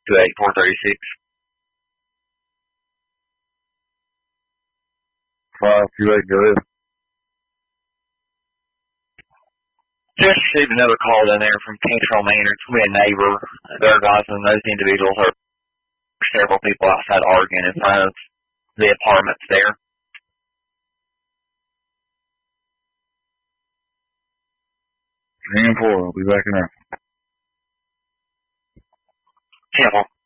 528-436. 528, go ahead. Just received another call down there from Cantrell Manor. It's going to be a neighbor. They're advising those individuals are several people outside arguing in front of the apartments there. 10-4, I'll be back in there. 10-4.